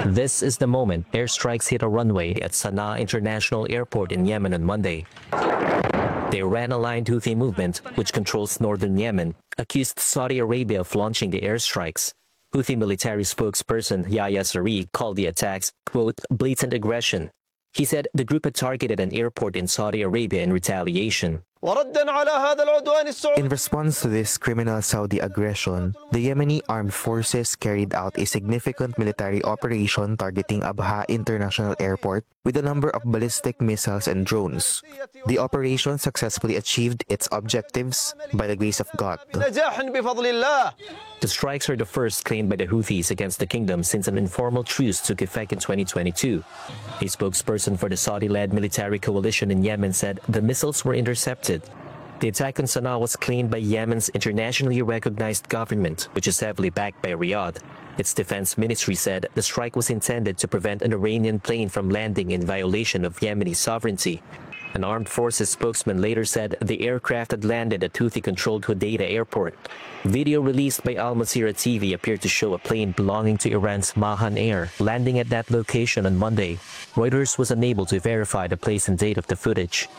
This is the moment airstrikes hit a runway at Sana'a International Airport in Yemen on Monday. The Iran-aligned Houthi movement, which controls northern Yemen, accused Saudi Arabia of launching the airstrikes. Houthi military spokesperson Yahya Saree called the attacks, quote, blatant aggression. He said the group had targeted an airport in Saudi Arabia in retaliation. In response to this criminal Saudi aggression, the Yemeni armed forces carried out a significant military operation targeting Abha International Airport with a number of ballistic missiles and drones. The operation successfully achieved its objectives by the grace of God. The strikes are the first claimed by the Houthis against the kingdom since an informal truce took effect in 2022. A spokesperson for the Saudi-led military coalition in Yemen said the missiles were intercepted. The attack on Sana'a was claimed by Yemen's internationally recognized government, which is heavily backed by Riyadh. Its defense ministry said the strike was intended to prevent an Iranian plane from landing in violation of Yemeni sovereignty. An armed forces spokesman later said the aircraft had landed at Houthi-controlled Hodeidah airport. Video released by Al Masirah TV appeared to show a plane belonging to Iran's Mahan Air landing at that location on Monday. Reuters was unable to verify the place and date of the footage.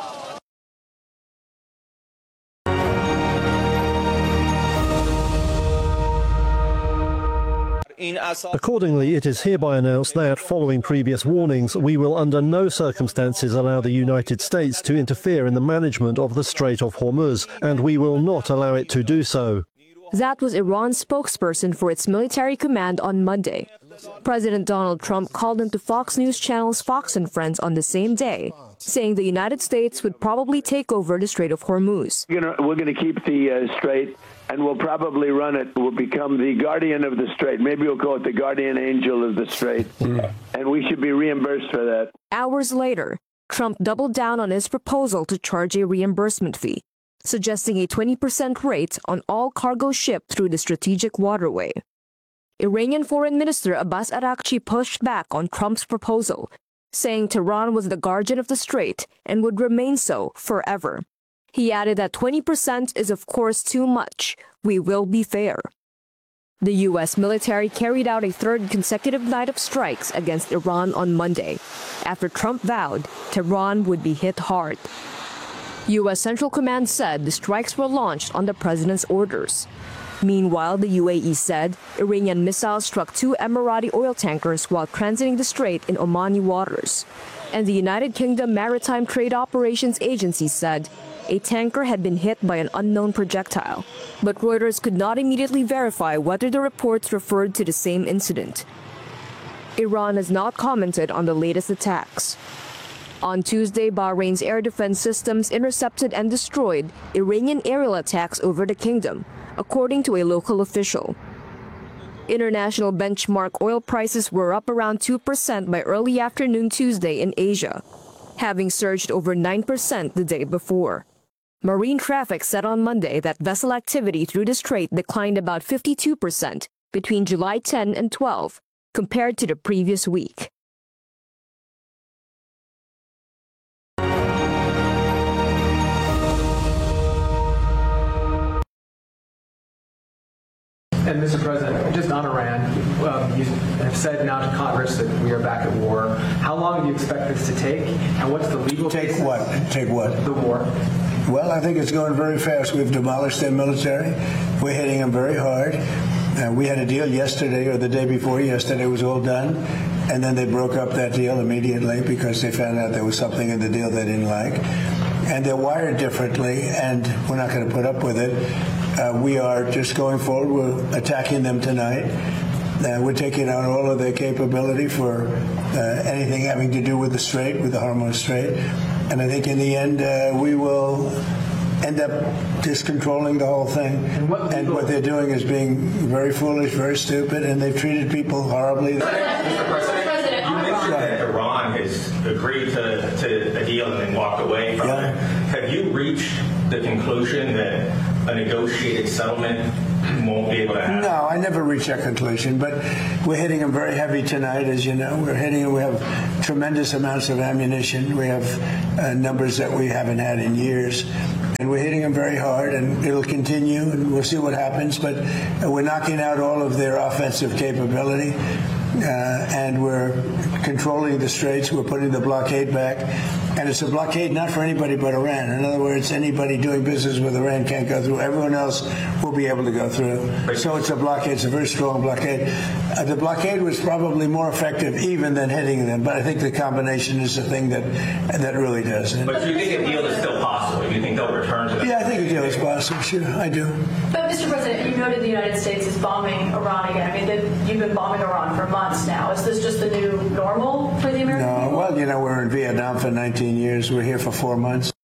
Accordingly, it is hereby announced that, following previous warnings, we will under no circumstances allow the United States to interfere in the management of the Strait of Hormuz, and we will not allow it to do so. That was Iran's spokesperson for its military command on Monday. President Donald Trump called into Fox News Channel's Fox and Friends on the same day, saying the United States would probably take over the Strait of Hormuz. We're going to keep the strait, and we'll probably run it. We'll become the guardian of the strait. Maybe we'll call it the guardian angel of the strait, and we should be reimbursed for that. Hours later, Trump doubled down on his proposal to charge a reimbursement fee, suggesting a 20% rate on all cargo shipped through the strategic waterway. Iranian Foreign Minister Abbas Araghchi pushed back on Trump's proposal, saying Tehran was the guardian of the strait and would remain so forever. He added that 20% is of course too much. We will be fair. The U.S. military carried out a third consecutive night of strikes against Iran on Monday, after Trump vowed Tehran would be hit hard. U.S. Central Command said the strikes were launched on the president's orders. Meanwhile, the UAE said Iranian missiles struck 2 Emirati oil tankers while transiting the strait in Omani waters. And the United Kingdom Maritime Trade Operations Agency said a tanker had been hit by an unknown projectile. But Reuters could not immediately verify whether the reports referred to the same incident. Iran has not commented on the latest attacks. On Tuesday, Bahrain's air defense systems intercepted and destroyed Iranian aerial attacks over the kingdom, according to a local official. International benchmark oil prices were up around 2% by early afternoon Tuesday in Asia, having surged over 9% the day before. Marine traffic said on Monday that vessel activity through the strait declined about 52% between July 10 and 12 compared to the previous week. And Mr. President, just on Iran, you have said now to Congress that we are back at war. How long do you expect this to take? And what's the legal Take what? Take what? The war. Well, I think it's going very fast. We've demolished their military. We're hitting them very hard. We had a deal yesterday or the day before yesterday. It was all done. And then they broke up that deal immediately because they found out there was something in the deal they didn't like. And they're wired differently, and we're not going to put up with it. We are just going forward. We're attacking them tonight. We're taking out all of their capability for anything having to do with the Strait, with the Hormuz Strait. And I think in the end, we will end up just controlling the whole thing. And what they're doing is being very foolish, very stupid, and they've treated people horribly. Mr. President, you mentioned that Iran has agreed to a deal and then walked away from it. Have you reached the conclusion that a negotiated settlement won't be able to happen? No, I never reached that conclusion, but we're hitting them very heavy tonight, as you know. We have tremendous amounts of ammunition. We have numbers that we haven't had in years. And we're hitting them very hard, and it'll continue, and we'll see what happens. But we're knocking out all of their offensive capability. and we're controlling the straits. We're putting the blockade back. And it's a blockade not for anybody but Iran. In other words, anybody doing business with Iran can't go through. Everyone else will be able to go through. So it's a blockade. It's a very strong blockade. The blockade was probably more effective even than hitting them, but I think the combination is the thing that really does it. But do you think a deal is still possible? Do you think they'll return to that? Yeah, I think a deal is possible. Sure, I do. But, Mr. President, you noted the United States is bombing Iran again. I mean, you've been bombing Iran for months now. Is this just the new normal for the American people? No, well, we're in Vietnam for 19 years. We're here for 4 months.